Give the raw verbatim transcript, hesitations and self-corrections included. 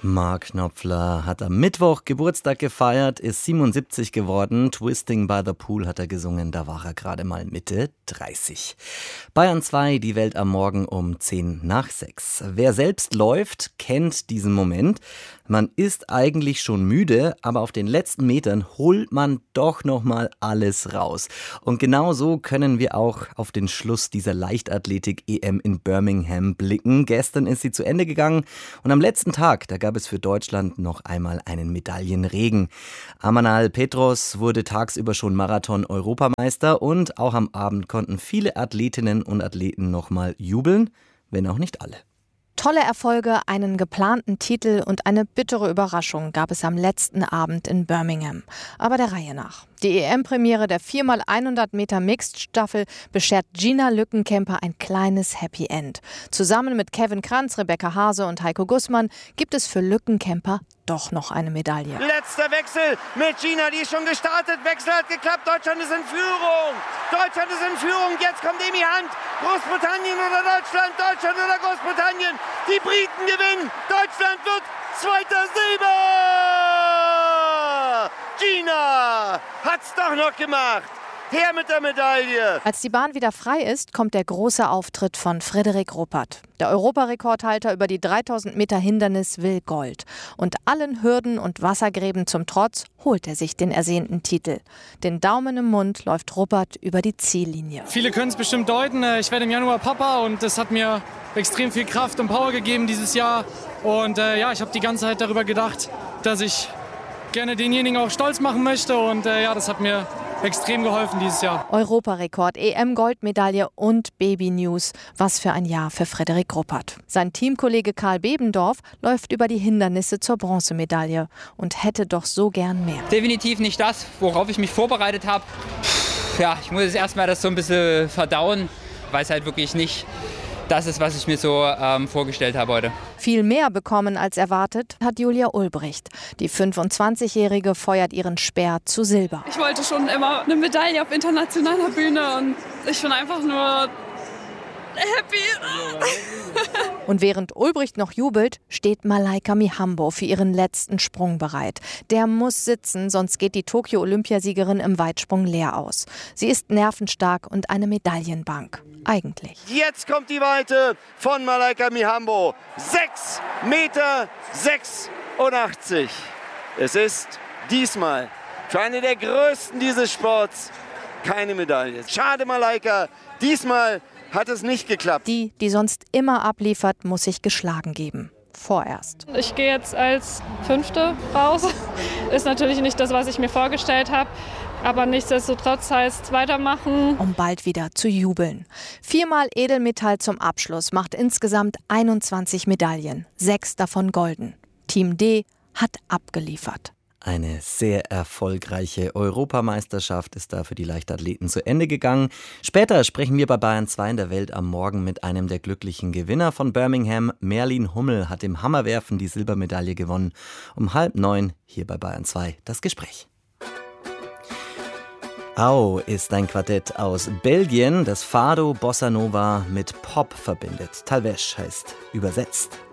Mark Knopfler hat am Mittwoch Geburtstag gefeiert, ist siebenundsiebzig geworden. Twisting by the Pool hat er gesungen, da war er gerade mal Mitte dreißig. Bayern zwei, die Welt am Morgen um zehn nach sechs. Wer selbst läuft, kennt diesen Moment. Man ist eigentlich schon müde, aber auf den letzten Metern holt man doch nochmal alles raus. Und genau so können wir auch auf den Schluss dieser Leichtathletik-E M in Birmingham blicken. Gestern ist sie zu Ende gegangen und am letzten Tag, da gab es für Deutschland noch einmal einen Medaillenregen. Amanal Petros wurde tagsüber schon Marathon-Europameister und auch am Abend konnten viele Athletinnen und Athleten nochmal jubeln, wenn auch nicht alle. Tolle Erfolge, einen geplanten Titel und eine bittere Überraschung gab es am letzten Abend in Birmingham. Aber der Reihe nach. Die E M-Premiere der vier mal hundert Meter Mixed-Staffel beschert Gina Lückenkämper ein kleines Happy End. Zusammen mit Kevin Kranz, Rebecca Hase und Heiko Gussmann gibt es für Lückenkämper doch noch eine Medaille. Letzter Wechsel mit Gina, die ist schon gestartet. Wechsel hat geklappt, Deutschland ist in Führung. Deutschland ist in Führung, jetzt kommt Emi Hand. Großbritannien oder Deutschland, Deutschland oder Großbritannien. Die Briten gewinnen, Deutschland wird zweiter Silber. Gina hat's doch noch gemacht. Her mit der Medaille! Als die Bahn wieder frei ist, kommt der große Auftritt von Frédéric Ruppert. Der Europarekordhalter über die dreitausend Meter Hindernis will Gold. Und allen Hürden und Wassergräben zum Trotz holt er sich den ersehnten Titel. Den Daumen im Mund läuft Ruppert über die Ziellinie. Viele können es bestimmt deuten. Ich werde im Januar Papa und das hat mir extrem viel Kraft und Power gegeben dieses Jahr. Und äh, ja, ich habe die ganze Zeit darüber gedacht, dass ich gerne denjenigen auch stolz machen möchte. Und äh, ja, das hat mir extrem geholfen dieses Jahr. Europarekord, E M-Goldmedaille und Baby-News. Was für ein Jahr für Frédéric Ruppert. Sein Teamkollege Karl Bebendorf läuft über die Hindernisse zur Bronzemedaille und hätte doch so gern mehr. Definitiv nicht das, worauf ich mich vorbereitet habe. Ja, ich muss jetzt erstmal das so ein bisschen verdauen, weil es halt wirklich nicht das ist, was ich mir so ähm, vorgestellt habe heute. Viel mehr bekommen als erwartet hat Julia Ulbricht. Die fünfundzwanzigjährige feuert ihren Speer zu Silber. Ich wollte schon immer eine Medaille auf internationaler Bühne und ich bin einfach nur happy. Und während Ulbricht noch jubelt, steht Malaika Mihambo für ihren letzten Sprung bereit. Der muss sitzen, sonst geht die Tokio-Olympiasiegerin im Weitsprung leer aus. Sie ist nervenstark und eine Medaillenbank. Eigentlich. Jetzt kommt die Weite von Malaika Mihambo. sechs Meter sechsundachtzig. Es ist diesmal für eine der größten dieses Sports keine Medaille. Schade, Malaika. Diesmal hat es nicht geklappt. Die, die sonst immer abliefert, muss sich geschlagen geben. Vorerst. Ich gehe jetzt als Fünfte raus. Ist natürlich nicht das, was ich mir vorgestellt habe. Aber nichtsdestotrotz heißt weitermachen. Um bald wieder zu jubeln. Viermal Edelmetall zum Abschluss macht insgesamt einundzwanzig Medaillen. Sechs davon golden. Team D hat abgeliefert. Eine sehr erfolgreiche Europameisterschaft ist da für die Leichtathleten zu Ende gegangen. Später sprechen wir bei Bayern zwei in der Welt am Morgen mit einem der glücklichen Gewinner von Birmingham. Merlin Hummel hat im Hammerwerfen die Silbermedaille gewonnen. Um halb neun hier bei Bayern zwei das Gespräch. Au ist ein Quartett aus Belgien, das Fado Bossa Nova mit Pop verbindet. Talvesh heißt übersetzt